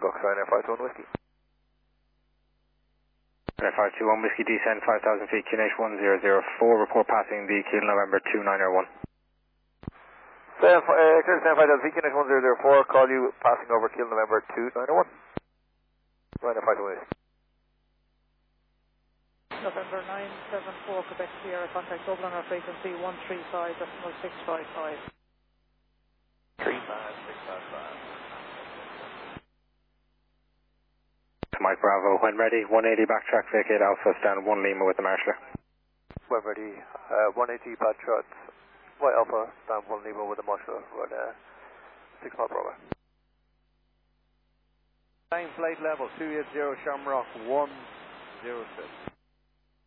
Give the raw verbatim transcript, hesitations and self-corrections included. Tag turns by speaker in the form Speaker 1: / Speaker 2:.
Speaker 1: Fox, Ryanair five two one Whiskey.
Speaker 2: Ryanair five two one Whiskey, descend five thousand feet, Q N H one zero zero four, report passing the Kilo November two nine zero one.
Speaker 1: Seven, uh, clear to five thousand feet, Q N H one zero zero four, call you passing over Kilo November two nine zero one. Ryanair five two one Whiskey.
Speaker 3: November nine seven four, Quebec Sierra, contact Dublin, our frequency one three five decimal six five five.
Speaker 1: three five six five five.
Speaker 2: Mike Bravo, when ready, one eighty backtrack, vacate Alpha, stand one Lima with the marshaller.
Speaker 1: When ready, uh, one eighty backtrack, White Alpha, stand one Lima with the marshaller, right, uh, six mile Bravo.
Speaker 4: Nine flight level, two eight zero Shamrock one zero six.